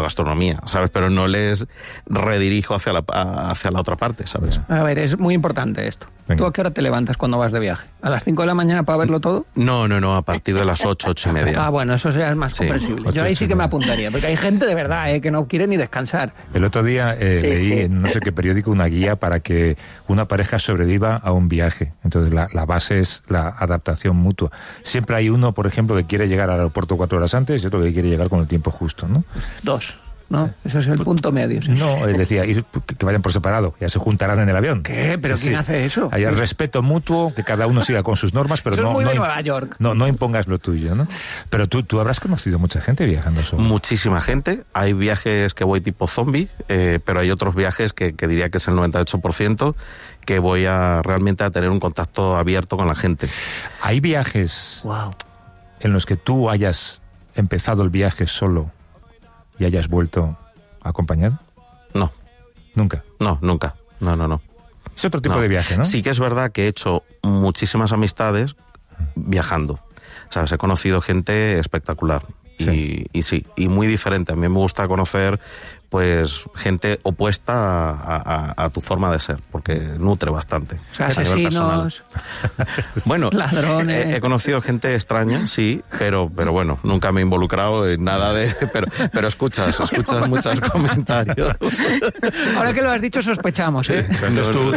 gastronomía, ¿sabes? Pero no les redirijo hacia la otra parte, ¿sabes? A ver, es muy importante esto. Venga. ¿Tú a qué hora te levantas cuando vas de viaje? ¿A las 5 de la mañana para verlo todo? No, a partir de las 8, 8:30. Ah, bueno, eso ya es más Sí, comprensible. Yo ahí sí que me apuntaría, porque hay gente de verdad que no quiere ni descansar. El otro día leí en no sé qué periódico una guía para que una pareja sobreviva a un viaje. Entonces la base es la adaptación mutua. Siempre hay uno, por ejemplo, que quiere llegar al aeropuerto 4 horas antes y otro que quiere llegar con el tiempo justo, ¿no? 2, ¿no? Ese es el punto medio. ¿Sí? No, él decía, que vayan por separado, ya se juntarán en el avión. ¿Qué? ¿Pero quién hace eso? Hay el respeto mutuo, que cada uno siga con sus normas, pero eso es muy de Nueva York. No impongas lo tuyo, ¿no? Pero tú habrás conocido mucha gente viajando solo. Muchísima gente. Hay viajes que voy tipo zombie, pero hay otros viajes que diría que es el 98%, que voy realmente a tener un contacto abierto con la gente. Hay viajes Wow. en los que tú hayas empezado el viaje solo y hayas vuelto acompañado. No. Nunca. No, nunca. No. Es otro tipo de viaje, ¿no? Sí que es verdad que he hecho muchísimas amistades viajando. ¿Sabes? He conocido gente espectacular. Sí. Y muy diferente. A mí me gusta conocer pues gente opuesta a tu forma de ser, porque nutre bastante. O sea, a nivel personal. asesinos, Bueno, ladrones. he conocido gente extraña, sí, pero bueno, nunca me he involucrado en nada de... Pero escuchas muchos comentarios. Ahora que lo has dicho, sospechamos, ¿eh? Entonces tú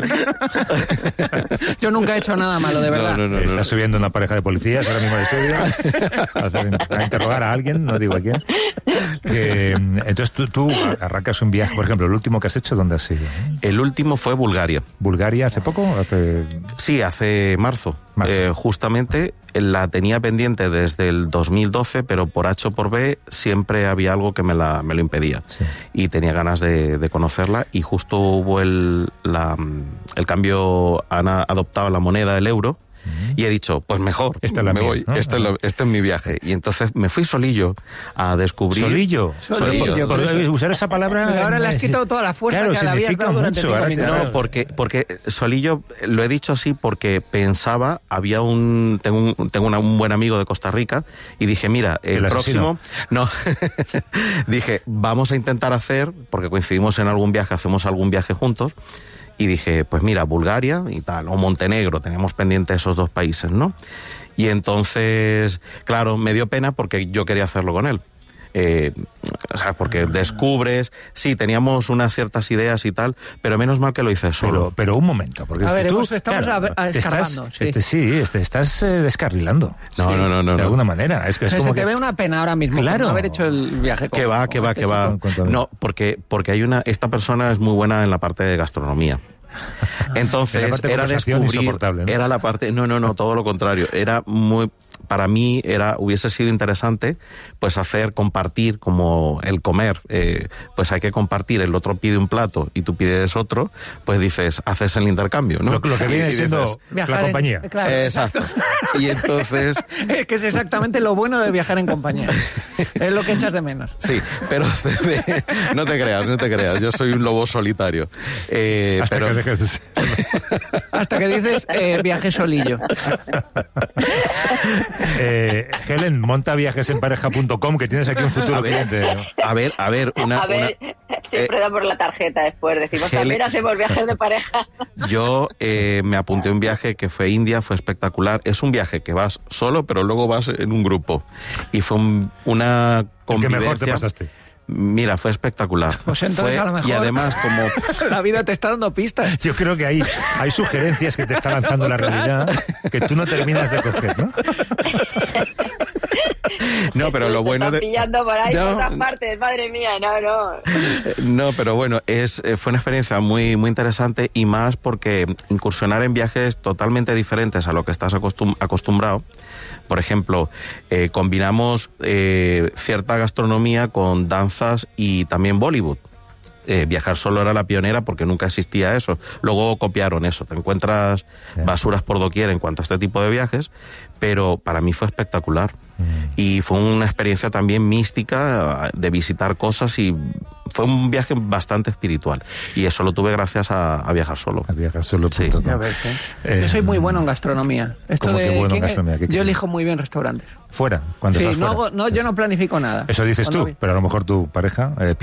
Yo nunca he hecho nada malo, de verdad. No. estás subiendo una pareja de policías ahora mismo al estudio a interrogar a alguien, no digo a quién. Entonces tú arrancas un viaje, por ejemplo, el último que has hecho, ¿dónde has ido? El último fue Bulgaria. ¿Bulgaria hace poco? Sí, hace marzo. Justamente la tenía pendiente desde el 2012, pero por H o por B siempre había algo que me lo impedía. Sí. Y tenía ganas de conocerla, y justo hubo el cambio, han adoptado la moneda, el euro, y he dicho, pues mejor, me voy, ¿no? Este es mi viaje. Y entonces me fui solillo a descubrir... ¿Solillo? Por usar esa palabra... Pero ahora le has quitado toda la fuerza, claro, que le habías dado durante 5 minutos. No, porque solillo, lo he dicho así porque pensaba, tengo un buen amigo de Costa Rica, y dije, mira, el próximo... No, dije, vamos a intentar hacer, porque coincidimos en algún viaje, hacemos algún viaje juntos, y dije, pues mira, Bulgaria y tal, o Montenegro, teníamos pendiente esos 2 países, ¿no? Y entonces, claro, me dio pena porque yo quería hacerlo con él. O sea, porque descubres... Sí, teníamos unas ciertas ideas y tal, pero menos mal que lo hice solo. Pero un momento, porque estamos escarbando. Estás descarrilando. No. De alguna manera. Es se te ve una pena ahora mismo, claro, no haber hecho el viaje. Que va. No, porque esta persona es muy buena en la parte de gastronomía. Entonces era descubrir, ¿no? Era la parte, no, todo lo contrario, era muy, para mí hubiese sido interesante pues compartir, como el comer, pues hay que compartir, el otro pide un plato y tú pides otro, pues dices, haces el intercambio, ¿no? Lo que viene siendo la compañía. Claro, exacto. Y entonces... Es que es exactamente lo bueno de viajar en compañía. Es lo que echas de menos. Sí, pero no te creas, yo soy un lobo solitario. Hasta que dices viaje solillo. Helen, monta viajesenpareja.com, que tienes aquí un futuro cliente. A ver, siempre da por la tarjeta después. Decimos, también hacemos viajes de pareja. Yo me apunté a un viaje que fue India, fue espectacular. Es un viaje que vas solo, pero luego vas en un grupo. Y fue una convivencia... ¿Qué mejor te pasaste? Mira, fue espectacular. Pues entonces a lo mejor... Y además, como... La vida te está dando pistas. Yo creo que hay sugerencias que te está lanzando la realidad que tú no terminas de coger, ¿no? No, pero lo bueno de... pillando por ahí, por otras partes, madre mía, no. No, pero bueno, fue una experiencia muy, muy interesante, y más porque incursionar en viajes totalmente diferentes a lo que estás acostumbrado. Por ejemplo, combinamos cierta gastronomía con danzas y también Bollywood. Viajar solo era la pionera porque nunca existía eso. Luego copiaron eso. Te encuentras basuras por doquier en cuanto a este tipo de viajes, pero para mí fue espectacular. Y fue una experiencia también mística de visitar cosas, y fue un viaje bastante espiritual. Y eso lo tuve gracias a viajar solo. A viajar solo. Sí. Yo soy muy bueno en gastronomía. ¿Cómo que bueno en gastronomía? Yo elijo muy bien restaurantes. ¿Fuera? Cuando estás fuera. Yo no planifico nada. Eso dices tú, pero a lo mejor tu pareja...